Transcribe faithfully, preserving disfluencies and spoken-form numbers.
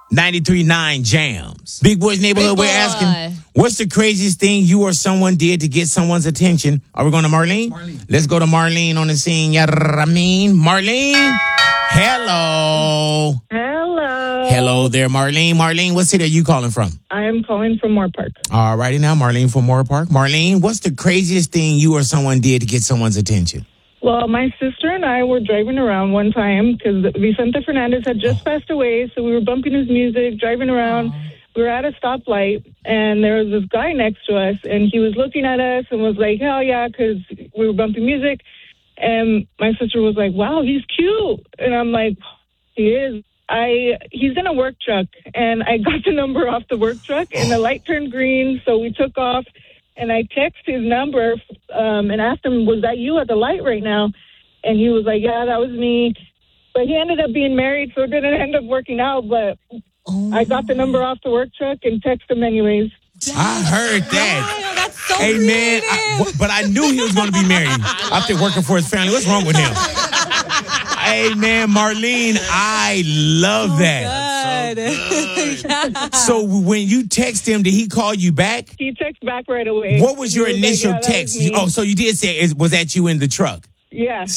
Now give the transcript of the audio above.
ninety-three point nine Jams. Big Boys Neighborhood, Big we're boy. asking, what's the craziest thing you or someone did to get someone's attention? Are we going to Marlene? Marlene. Let's go to Marlene on the scene. Yeah, I mean, Marlene, hello. Hello. Hello there, Marlene. Marlene, what city are you calling from? I am calling from Moore Park. All righty now, Marlene from Moore Park. Marlene, what's the craziest thing you or someone did to get someone's attention? Well, my sister and I were driving around one time because Vicente Fernandez had just passed away, so we were bumping his music, driving around. We were at a stoplight, and there was this guy next to us, and he was looking at us and was like, hell yeah, because we were bumping music. And my sister was like, wow, he's cute. And I'm like, he is. I He's in a work truck, and I got the number off the work truck, and the light turned green, so we took off. And I texted his number um, and asked him, was that you at the light right now? And he was like, yeah, that was me. But he ended up being married, so it didn't end up working out. But oh. I got the number off the work truck and texted him anyways. I heard that. Wow, that's so Hey, man, I, but I knew he was going to be married after working for his family. What's wrong with him? Hey, man, Marlene, I love that. Good. So when you text him, did he call you back? He texted back right away. What was your He was like, initial yeah, that was text? me. Oh, so you did say, is- was that you in the truck? Yeah.